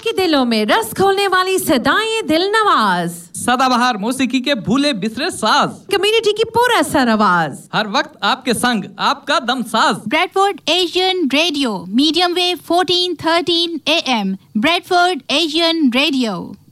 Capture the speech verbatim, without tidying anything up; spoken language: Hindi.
आपके दिलों में रस खोलने वाली सदाएं दिल नवाज, सदाबहार मौसीकी के भूले बिसरे साज, कम्युनिटी की पूरा सर आवाज, हर वक्त आपके संग आपका Damsaz. Bradford Asian radio, medium wave fourteen thirteen A M, Bradford Asian radio.